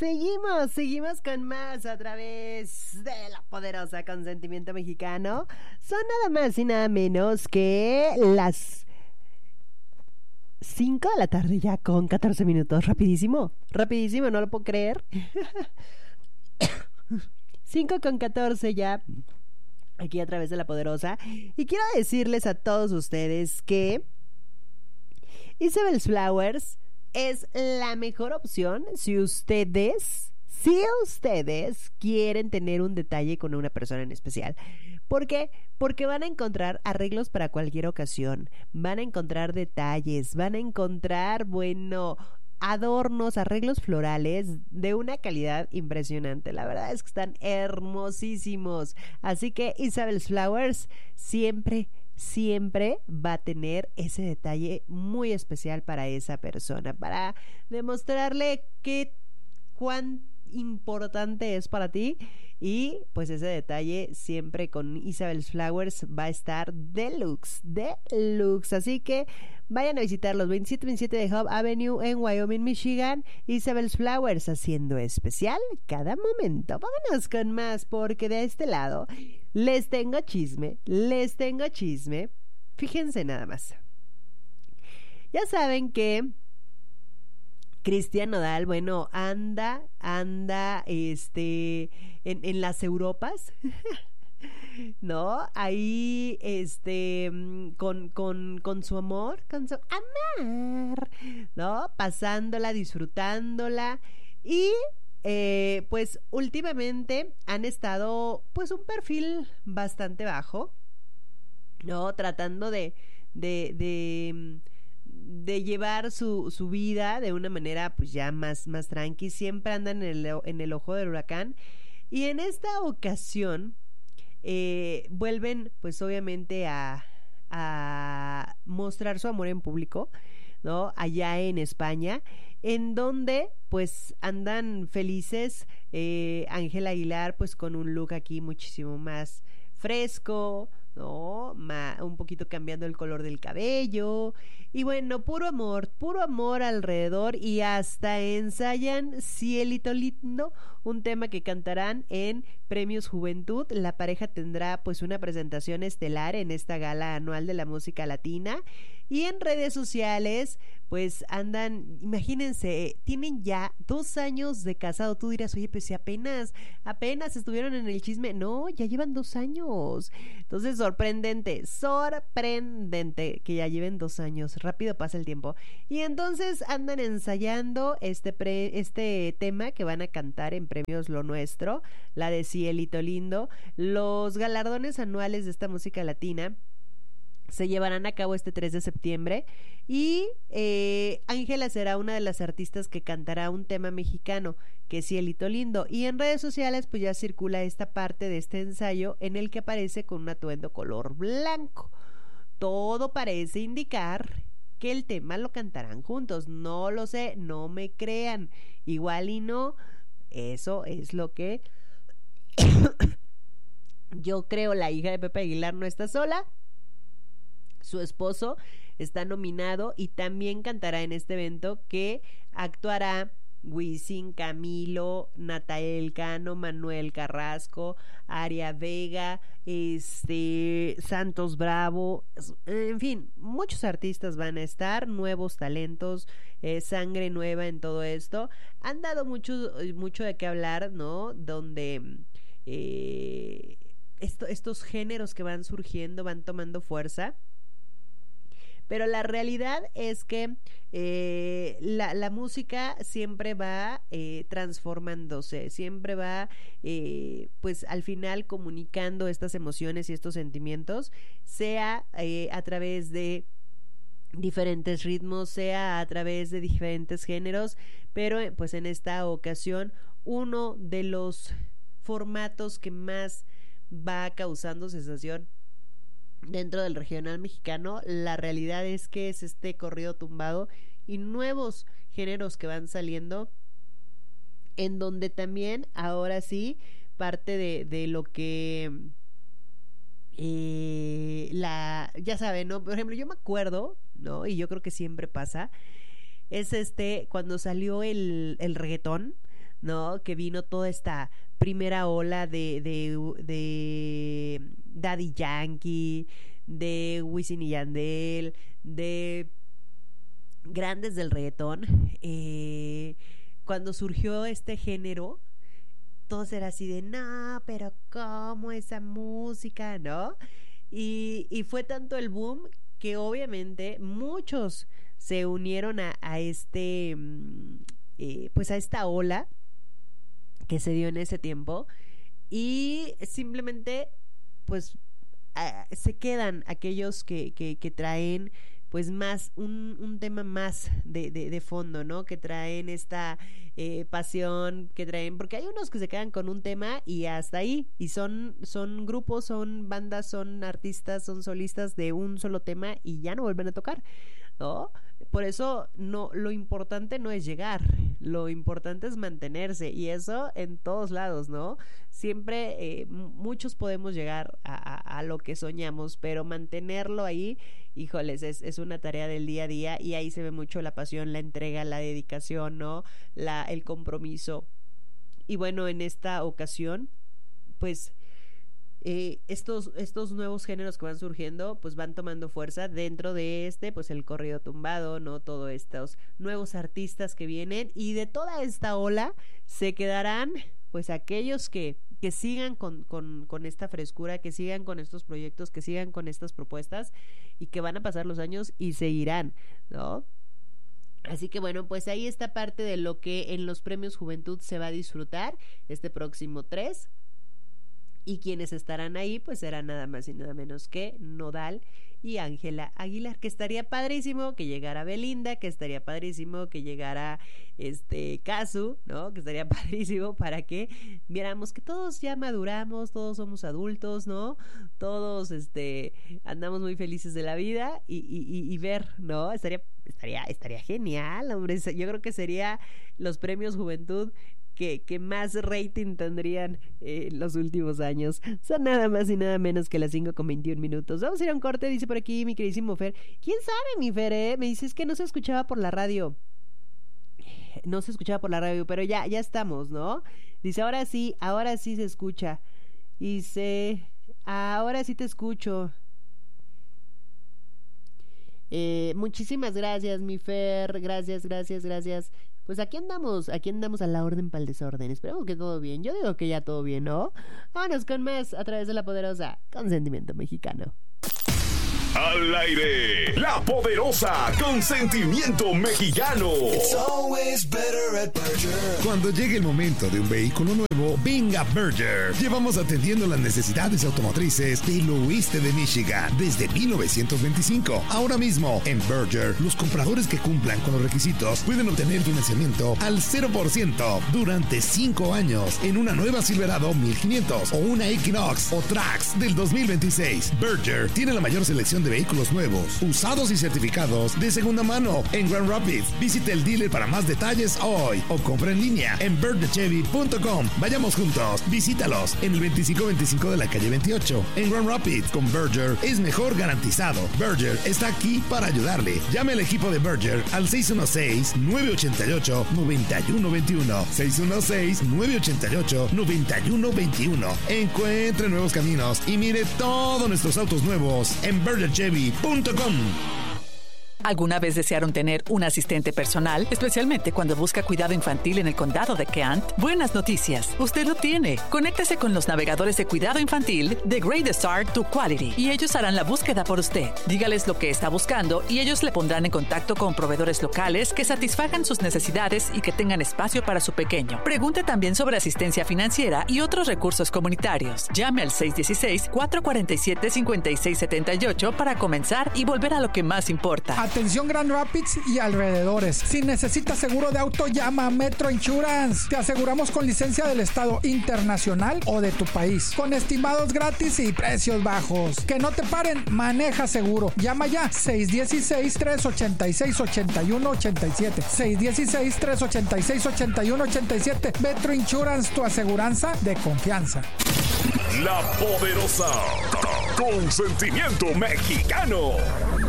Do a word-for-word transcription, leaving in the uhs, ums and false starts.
Seguimos, seguimos con más a través de la poderosa Consentimiento Mexicano. Son nada más y nada menos que las cinco de la tarde ya con catorce minutos. Rapidísimo, rapidísimo, no lo puedo creer. cinco con catorce ya aquí a través de la poderosa. Y quiero decirles a todos ustedes que Isabel's Flowers es la mejor opción si ustedes, si ustedes quieren tener un detalle con una persona en especial. ¿Por qué? Porque van a encontrar arreglos para cualquier ocasión, van a encontrar detalles, van a encontrar, bueno, adornos, arreglos florales de una calidad impresionante. La verdad es que están hermosísimos. Así que Isabel's Flowers siempre siempre va a tener ese detalle muy especial para esa persona, para demostrarle qué cuán importante es para ti. Y pues ese detalle siempre con Isabel's Flowers va a estar deluxe, deluxe. Así que vayan a visitar los veintisiete veintisiete de Hub Avenue en Wyoming, Michigan. Isabel's Flowers haciendo especial cada momento. Vámonos con más, porque de este lado les tengo chisme, les tengo chisme. Fíjense nada más. Ya saben que Cristian Nodal, bueno, anda, anda, este, en, en las Europas, ¿no? Ahí, este, con, con, con su amor, con su amor, ¿no? Pasándola, disfrutándola y, eh, pues, últimamente han estado, pues, un perfil bastante bajo, ¿no? Tratando de, de, de de llevar su, su vida de una manera pues ya más, más tranqui. Siempre andan en el, en el ojo del huracán, y en esta ocasión eh, vuelven pues obviamente a, a mostrar su amor en público, ¿no? Allá en España, en donde pues andan felices. eh, Ángel Aguilar pues con un look aquí muchísimo más fresco, ¿no? Ma, un poquito cambiando el color del cabello. Y bueno, puro amor, puro amor alrededor, y hasta ensayan Cielito Lindo, un tema que cantarán en Premios Juventud. La pareja tendrá pues una presentación estelar en esta gala anual de la música latina. Y en redes sociales pues andan, imagínense, tienen ya dos años de casado. Tú dirás, oye, pues si apenas, apenas estuvieron en el chisme. No, ya llevan dos años. Entonces, sorprendente, sorprendente que ya lleven dos años. Rápido pasa el tiempo. Y entonces andan ensayando este, pre, este tema que van a cantar en Premios Lo Nuestro, la de Cielito Lindo. Los galardones anuales de esta música latina se llevarán a cabo este tres de septiembre, y eh, Ángela será una de las artistas que cantará un tema mexicano, que es Cielito Lindo. Y en redes sociales pues ya circula esta parte de este ensayo en el que aparece con un atuendo color blanco. Todo parece indicar que el tema lo cantarán juntos. No lo sé, no me crean, igual y no. Eso es lo que yo creo. La hija de Pepe Aguilar no está sola. Su esposo está nominado y también cantará en este evento, que actuará Wisin, Camilo, Natael Cano, Manuel Carrasco, Aria Vega, este, Santos Bravo, en fin, muchos artistas van a estar, nuevos talentos, eh, sangre nueva en todo esto. Han dado mucho, mucho de qué hablar, ¿no? Donde eh, esto, estos géneros que van surgiendo van tomando fuerza. Pero la realidad es que eh, la, la música siempre va eh, transformándose, siempre va eh, pues al final comunicando estas emociones y estos sentimientos, sea eh, a través de diferentes ritmos, sea a través de diferentes géneros. Pero pues en esta ocasión uno de los formatos que más va causando sensación dentro del regional mexicano, la realidad es que es este corrido tumbado y nuevos géneros que van saliendo, en donde también ahora sí parte de, de lo que eh, la, ya saben, ¿no? Por ejemplo, yo me acuerdo, ¿no? Y yo creo que siempre pasa, es este, cuando salió el, el reggaetón, ¿no? Que vino toda esta primera ola de, de, de Daddy Yankee, de Wisin y Yandel, de grandes del reggaetón. Eh, cuando surgió este género, todos era así de, no, pero ¿cómo esa música, no? Y, y fue tanto el boom que obviamente muchos se unieron a, a este, eh, pues a esta ola que se dio en ese tiempo, y simplemente, pues, a, se quedan aquellos que, que, que traen pues más, un, un tema más de, de, de fondo, ¿no? Que traen esta eh, pasión, que traen, porque hay unos que se quedan con un tema y hasta ahí, y son, son grupos, son bandas, son artistas, son solistas de un solo tema y ya no vuelven a tocar, ¿no? Por eso no, lo importante no es llegar, lo importante es mantenerse, y eso en todos lados, ¿no? Siempre eh, muchos podemos llegar a, a, a lo que soñamos, pero mantenerlo ahí, híjoles, es, es una tarea del día a día, y ahí se ve mucho la pasión, la entrega, la dedicación, ¿no? La, el compromiso. Y bueno, en esta ocasión, pues Eh, estos, estos nuevos géneros que van surgiendo, pues van tomando fuerza dentro de este, pues el corrido tumbado, ¿no? Todos estos nuevos artistas que vienen, y de toda esta ola se quedarán, pues aquellos que, que sigan con, con, con esta frescura, que sigan con estos proyectos, que sigan con estas propuestas, y que van a pasar los años y seguirán, ¿no? Así que bueno, pues ahí está parte de lo que en los Premios Juventud se va a disfrutar este próximo tres. Y quienes estarán ahí, pues serán nada más y nada menos que Nodal y Ángela Aguilar, que estaría padrísimo que llegara Belinda, que estaría padrísimo que llegara este Casu, ¿no? Que estaría padrísimo para que viéramos que todos ya maduramos, todos somos adultos, ¿no? Todos este andamos muy felices de la vida, y, y, y ver, ¿no? Estaría, estaría, estaría genial, hombre. Yo creo que sería los Premios Juventud Que, que más rating tendrían eh, los últimos años. Son nada más y nada menos que las cinco con veintiún minutos. Vamos a ir a un corte, dice por aquí mi queridísimo Fer. ¿Quién sabe, mi Fer, eh? Me dice, es que no se escuchaba por la radio. No se escuchaba por la radio, pero ya, ya estamos, ¿no? Dice, ahora sí, ahora sí se escucha. Dice, ahora sí te escucho. Eh, muchísimas gracias, mi Fer. Gracias, gracias, gracias. Pues aquí andamos, aquí andamos a la orden para el desorden. Esperemos que todo bien. Yo digo que ya todo bien, ¿no? Vámonos con más a través de La Poderosa, Consentimiento Mexicano. Al aire, La Poderosa, Consentimiento Mexicano. Cuando llegue el momento de un vehículo nuevo, venga Berger. Llevamos atendiendo las necesidades automotrices del oeste de Michigan desde mil novecientos veinticinco. Ahora mismo, en Berger, los compradores que cumplan con los requisitos pueden obtener financiamiento al cero por ciento durante cinco años en una nueva Silverado mil quinientos o una Equinox o Trax del dos mil veintiséis. Berger tiene la mayor selección de vehículos nuevos, usados y certificados de segunda mano en Grand Rapids. Visite el dealer para más detalles hoy o compra en línea en berger chevy punto com. Vayamos juntos, visítalos en el veinticinco veinticinco de la calle veintiocho en Grand Rapids. Con Berger es mejor garantizado. Berger está aquí para ayudarle. Llame al equipo de Berger al seis uno seis, nueve ocho ocho, nueve uno dos uno, seis uno seis, nueve ocho ocho, nueve uno dos uno. Encuentre nuevos caminos y mire todos nuestros autos nuevos en berger chevy punto com. ¿Alguna vez desearon tener un asistente personal, especialmente cuando busca cuidado infantil en el condado de Kent? Buenas noticias, usted lo tiene. Conéctese con los navegadores de cuidado infantil de Great Start to Quality y ellos harán la búsqueda por usted. Dígales lo que está buscando y ellos le pondrán en contacto con proveedores locales que satisfagan sus necesidades y que tengan espacio para su pequeño. Pregunte también sobre asistencia financiera y otros recursos comunitarios. Llame al seis uno seis, cuatro cuatro siete, cinco seis siete ocho para comenzar y volver a lo que más importa. Atención Grand Rapids y alrededores. Si necesitas seguro de auto, llama a Metro Insurance. Te aseguramos con licencia del estado, internacional o de tu país. Con estimados gratis y precios bajos. Que no te paren, maneja seguro. Llama ya seis uno seis, tres ocho seis, ocho uno ocho siete. seis uno seis, tres ocho seis, ocho uno ocho siete. Metro Insurance, tu aseguranza de confianza. La Poderosa, Consentimiento Mexicano.